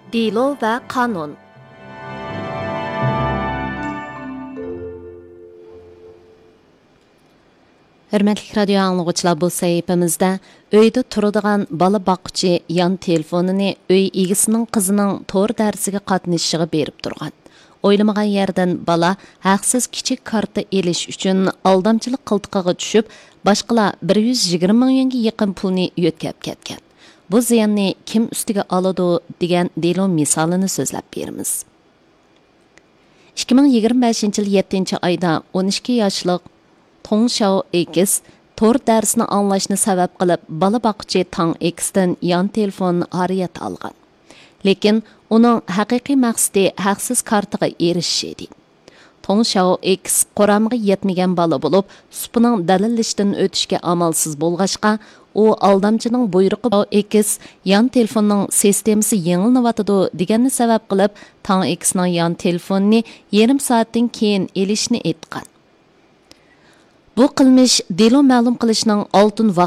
Delo va qonun. Hürmetli radyo anlıqçılar, bu sayfamızda öyde turadigan bola boqquchi yan telefonini öy egisining qizining to'r darsiga qatnashishiga berib turgan. O'ylamagan yerdan bola haqsiz kichik karta elish uchun aldamchilik qiltiqiga tushib, boshqalar 120 ming yuanga yaqin pulni yo'tkab ketgan. Bu ziyonni kim ustiga oladi degan delo misolini so'zlab beramiz. 2025-yil 7-oyda 12 yoshli Tong Xiao X to'r darsini anglashni sabab qilib bola boqquchi Tang X'dan yon telefon ariyat olgan. Lekin uning haqiqiy maqsadi haqsiz kartaga erishish edi. Tong Xiao X qo'ramiga yetmagan bola bo'lib, supining dalillashdan o'tishga amalsiz bo'lg'achqa, u aldamchining buyrug'i X yon telefonning sistemasi yangilanayotidi deganni sabab qilib, Tang X'ning yon telefonini yarim soatdan keyin elishni aytgan. Bu qilmish delo ma'lum qilishning oltin